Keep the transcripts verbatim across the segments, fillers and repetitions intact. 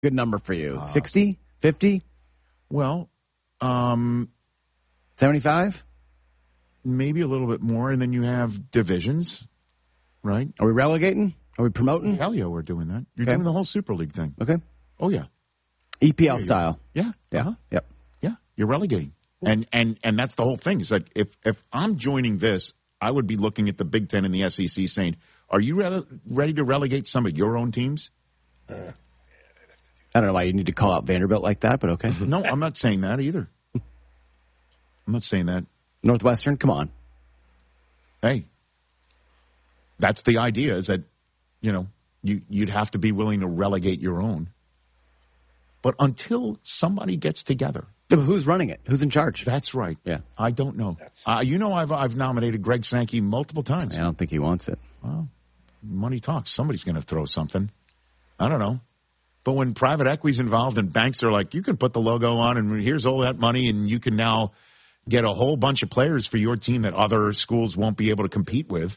Good number for you. Uh, sixty? fifty? Well, um, seventy-five? Maybe a little bit more, and then you have divisions, right? Are we relegating? Are we promoting? Hell yeah, we're doing that. You're okay. doing the whole Super League thing. Okay. Oh, yeah. E P L yeah, style. Yeah. Yeah. Uh-huh. Yep. Yeah, you're relegating. And and and that's the whole thing. Is that if, if I'm joining this, I would be looking at the Big Ten and the S E C saying, are you re- ready to relegate some of your own teams? Uh, I don't know why you need to call out Vanderbilt like that, but okay. No, I'm not saying that either. I'm not saying that. Northwestern, come on. Hey, that's the idea, is that, you know, you, you'd have to be willing to relegate your own. But until somebody gets together. Yeah, but who's running it? Who's in charge? That's right. Yeah. I don't know. Uh, you know, I've I've nominated Greg Sankey multiple times. I don't think he wants it. Well, money talks. Somebody's going to throw something. I don't know. But when private equity's involved and banks are like, you can put the logo on and here's all that money and you can now get a whole bunch of players for your team that other schools won't be able to compete with.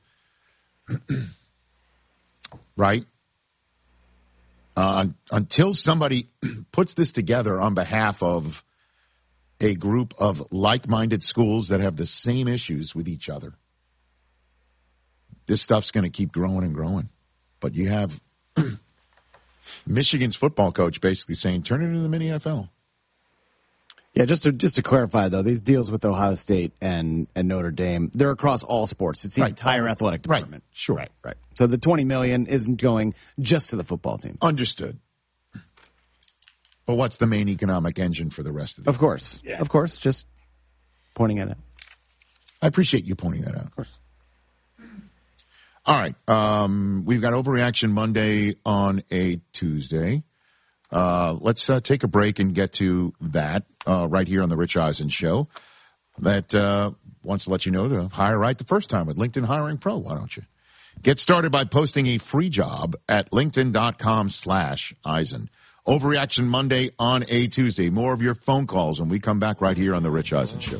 Right? Uh, until somebody puts this together on behalf of a group of like-minded schools that have the same issues with each other, this stuff's going to keep growing and growing. But you have Michigan's football coach basically saying, turn it into the mini N F L. Yeah, just to just to clarify, though, these deals with Ohio State and, and Notre Dame, they're across all sports. It's the right. entire athletic department. Right. Sure. Right, right. So the twenty million dollars isn't going just to the football team. Understood. But what's the main economic engine for the rest of the Of course. Yeah. Of course. Just pointing it out. I appreciate you pointing that out. Of course. All right. Um, we've got Overreaction Monday on a Tuesday. Uh, let's uh, take a break and get to that uh, right here on the Rich Eisen Show. That uh, wants to let you know to hire right the first time with LinkedIn Hiring Pro. Why don't you? Get started by posting a free job at linkedin.com slash Eisen. Overreaction Monday on a Tuesday. More of your phone calls when we come back right here on the Rich Eisen Show.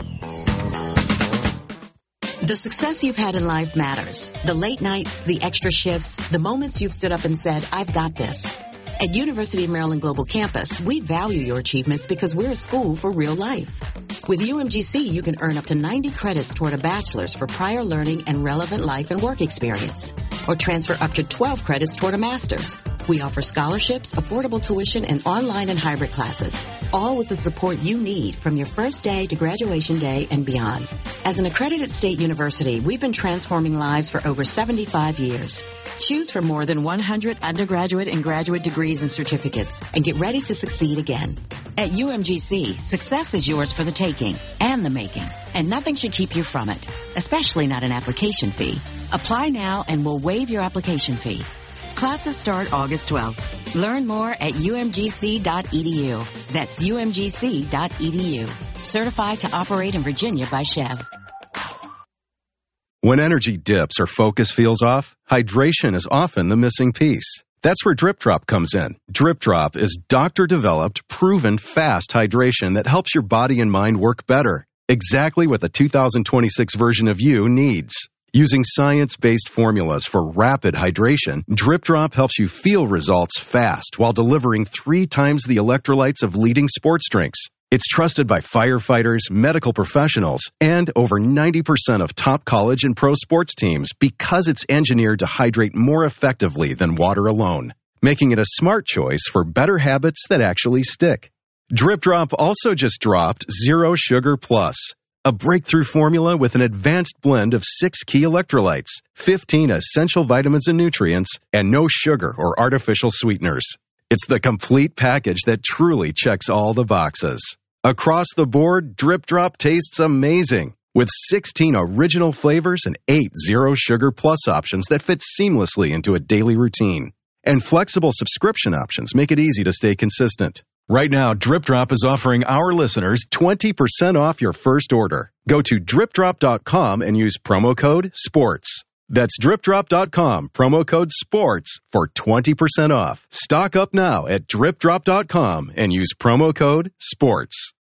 The success you've had in life matters. The late nights, the extra shifts, the moments you've stood up and said, I've got this. At University of Maryland Global Campus, we value your achievements because we're a school for real life. With U M G C, you can earn up to ninety credits toward a bachelor's for prior learning and relevant life and work experience, or transfer up to twelve credits toward a master's. We offer scholarships, affordable tuition, and online and hybrid classes, all with the support you need from your first day to graduation day and beyond. As an accredited state university, we've been transforming lives for over seventy-five years. Choose from more than one hundred undergraduate and graduate degrees and certificates, and get ready to succeed again. At U M G C, success is yours for the taking and the making, and nothing should keep you from it, especially not an application fee. Apply now and we'll waive your application fee. Classes start August twelfth. Learn more at U M G C dot E D U. That's U M G C dot E D U. Certified to operate in Virginia by Chev. When energy dips or focus feels off, hydration is often the missing piece. That's where Drip Drop comes in. Drip Drop is doctor-developed, proven fast hydration that helps your body and mind work better. Exactly what the two thousand twenty-six version of you needs. Using science-based formulas for rapid hydration, Drip Drop helps you feel results fast while delivering three times the electrolytes of leading sports drinks. It's trusted by firefighters, medical professionals, and over ninety percent of top college and pro sports teams because it's engineered to hydrate more effectively than water alone, making it a smart choice for better habits that actually stick. Drip Drop also just dropped Zero Sugar Plus, a breakthrough formula with an advanced blend of six key electrolytes, fifteen essential vitamins and nutrients, and no sugar or artificial sweeteners. It's the complete package that truly checks all the boxes. Across the board, Drip Drop tastes amazing, with sixteen original flavors and eight Zero Sugar Plus options that fit seamlessly into a daily routine. And flexible subscription options make it easy to stay consistent. Right now, Drip Drop is offering our listeners twenty percent off your first order. Go to drip drop dot com and use promo code SPORTS. That's drip drop dot com, promo code SPORTS for twenty percent off. Stock up now at drip drop dot com and use promo code SPORTS.